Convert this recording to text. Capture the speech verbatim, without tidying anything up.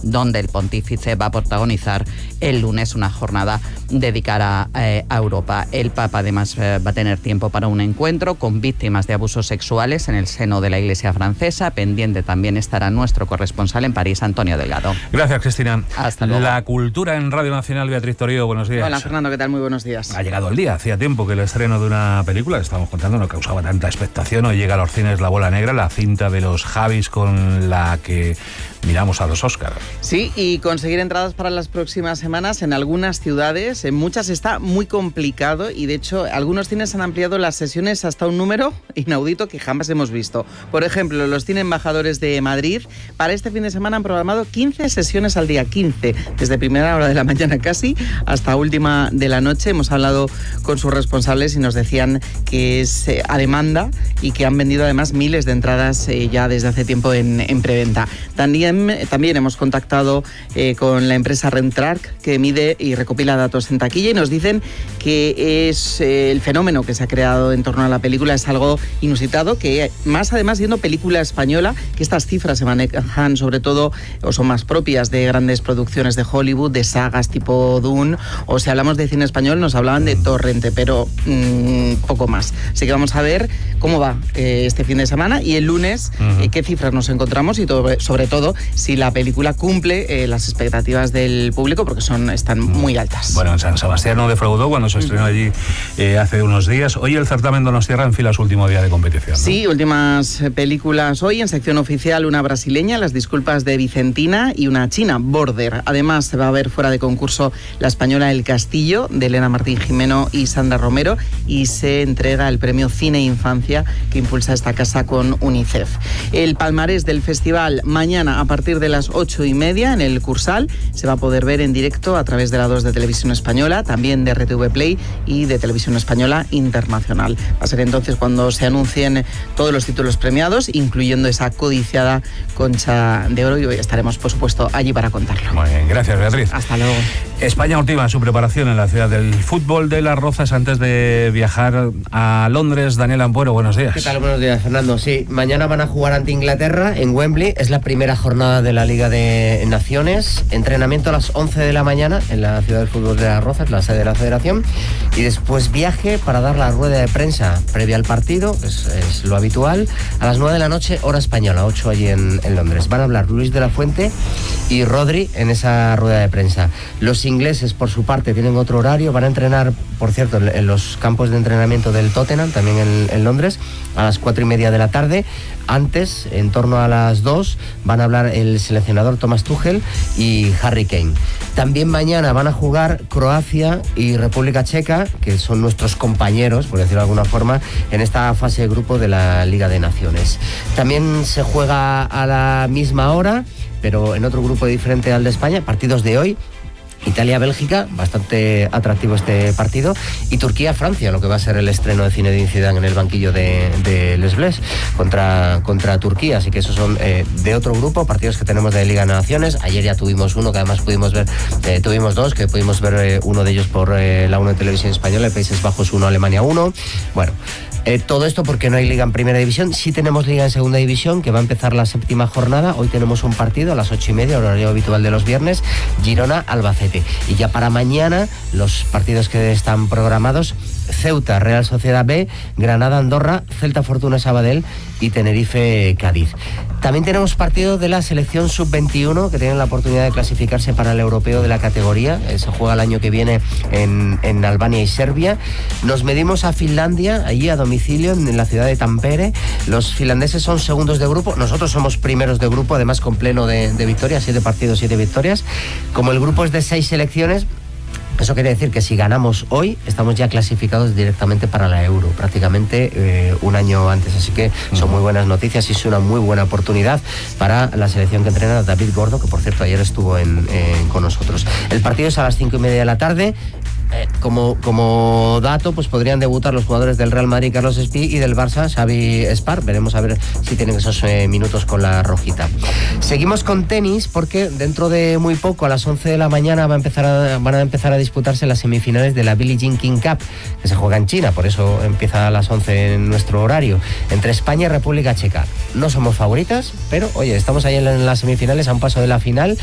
donde el pontífice va a protagonizar el lunes una jornada dedicada eh, a Europa. El Papa además eh, va a tener tiempo para un encuentro con víctimas de abusos sexuales en el seno de la Iglesia francesa. Pendiente también estará nuestro corresponsal en París, Antonio Delgado. Gracias, Cristina. Hasta luego. La cultura en Radio Nacional, Beatriz Torío, buenos días. Hola, Fernando, ¿qué tal? Muy buenos días. Ha llegado el día, hacía tiempo que el estreno de una película, que estamos contando, no causaba tanta expectación. Hoy llega a los cines La Bola Negra, la cinta de los Javis con la que miramos a los Óscar. Sí, y conseguir entradas para las próximas semanas en algunas ciudades, en muchas está muy complicado y de hecho algunos cines han ampliado las sesiones hasta un número inaudito que jamás hemos visto. Por ejemplo, los Cine Embajadores de Madrid para este fin de semana han programado quince sesiones al día, quince, desde primera hora de la mañana casi hasta última de la noche. Hemos hablado con sus responsables y nos decían que es eh, a demanda y que han vendido además miles de entradas eh, ya desde hace tiempo en, en preventa. También También hemos contactado eh, con la empresa Rentrack, que mide y recopila datos en taquilla, y nos dicen que es eh, el fenómeno que se ha creado en torno a la película es algo inusitado, que más además siendo película española, que estas cifras se manejan sobre todo o son más propias de grandes producciones de Hollywood, de sagas tipo Dune, o si hablamos de cine español nos hablaban de Torrente, pero mmm, poco más. Así que vamos a ver cómo va eh, este fin de semana y el lunes uh-huh. eh, qué cifras nos encontramos y todo, sobre todo si la película cumple eh, las expectativas del público, porque son están muy altas. Bueno, en San Sebastián no defraudó cuando se estrenó allí eh, hace unos días. Hoy el certamen Donostiarra enfila su último día de competición, ¿no? Sí, últimas películas hoy. En sección oficial, una brasileña, Las disculpas de Vicentina, y una china, Border. Además, se va a ver fuera de concurso la española El Castillo, de Elena Martín Jimeno y Sandra Romero, y se entrega el premio Cine Infancia que impulsa esta casa con UNICEF. El palmarés del festival mañana a partir de las ocho y media en el Cursal se va a poder ver en directo a través de la dos de Televisión Española, también de R T V Play y de Televisión Española Internacional. Va a ser entonces cuando se anuncien todos los títulos premiados, incluyendo esa codiciada Concha de Oro, y hoy estaremos, por supuesto, allí para contarlo. Muy bien, gracias, Beatriz. Hasta luego. España ultima su preparación en la ciudad del fútbol de Las Rozas antes de viajar a Londres. Daniel Ampuero, buenos días. ¿Qué tal? Buenos días, Fernando. Sí, mañana van a jugar ante Inglaterra en Wembley. Es la primera jornada de la Liga de Naciones. Entrenamiento a las once de la mañana en la ciudad del fútbol de Las Rozas, la sede de la Federación. Y después viaje para dar la rueda de prensa previa al partido, es, es lo habitual, a las nueve de la noche, hora española, ocho allí en, en Londres. Van a hablar Luis de la Fuente y Rodri en esa rueda de prensa. Los ingleses, por su parte, tienen otro horario. Van a entrenar, por cierto, en, en los campos de entrenamiento del Tottenham, también en, en Londres, a las cuatro y media de la tarde. Antes, en torno a las dos, van a hablar el seleccionador Thomas Tuchel y Harry Kane. También mañana van a jugar Croacia y República Checa, que son nuestros compañeros, por decirlo de alguna forma, en esta fase de grupo de la Liga de Naciones. También se juega a la misma hora, pero en otro grupo diferente al de España, partidos de hoy. Italia-Bélgica, bastante atractivo este partido, y Turquía-Francia, lo que va a ser el estreno de Zinedine Zidane en el banquillo de, de Les Bleus contra, contra Turquía, así que esos son eh, de otro grupo, partidos que tenemos de Liga de Naciones. Ayer ya tuvimos uno que además pudimos ver, eh, tuvimos dos, que pudimos ver eh, uno de ellos por eh, la uno de Televisión Española, el Países Bajos uno, Alemania uno. Bueno, Eh, todo esto porque no hay Liga en Primera División. Sí tenemos Liga en Segunda División, que va a empezar la séptima jornada. Hoy tenemos un partido a las ocho y media, horario habitual de los viernes, Girona-Albacete. Y ya para mañana, los partidos que están programados: Ceuta, Real Sociedad B, Granada, Andorra, Celta, Fortuna, Sabadell y Tenerife, Cádiz. También tenemos partido de la selección sub veintiuno, que tienen la oportunidad de clasificarse para el europeo de la categoría. Eh, se juega el año que viene en, en Albania y Serbia. Nos medimos a Finlandia, allí a domicilio, en la ciudad de Tampere. Los finlandeses son segundos de grupo, nosotros somos primeros de grupo, además con pleno de, de victorias, siete partidos, siete victorias. Como el grupo es de seis selecciones, eso quiere decir que si ganamos hoy, estamos ya clasificados directamente para la Euro, prácticamente eh, un año antes. Así que son muy buenas noticias y es una muy buena oportunidad para la selección que entrena David Gordo, que por cierto ayer estuvo en, en, con nosotros. El partido es a las cinco y media de la tarde. Eh, como, como dato, pues podrían debutar los jugadores del Real Madrid, Carlos Espí, y del Barça, Xavi Espar. Veremos a ver si tienen esos eh, minutos con la rojita. Seguimos con tenis, porque dentro de muy poco, a las once de la mañana, va a empezar a, van a empezar a disputarse las semifinales de la Billie Jean King Cup, que se juega en China, por eso empieza a las once en nuestro horario, entre España y República Checa. No somos favoritas, pero oye, estamos ahí en las semifinales, a un paso de la final.